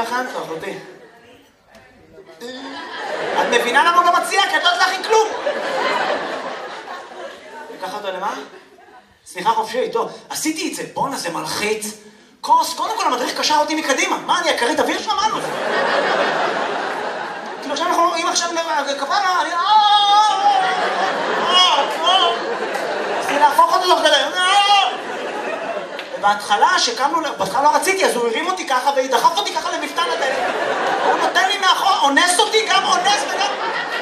אחד? טוב, אותי. את מבינה למה הוא לא מציע? כי את לא יודעת להכין כלום. לקח אותו למה? סליחה חופשי, טוב. עשיתי את זה, בונה, זה מלחיץ. כוס, קודם כל המדריך קשר אותי מקדימה. מה, אני אקרית אוויר שם? מה זה? כאילו עכשיו אנחנו רואים עכשיו כפרה, אני... רציתי להפוך אותו תוך כדי. ובהתחלה, שקמנו, בהתחלה לא רציתי, אז הוא הרים אותי ככה ודחף אותי ככה למפתן הדלת. הוא נותן לי מאחור, אונס אותי, גם אונס וגם...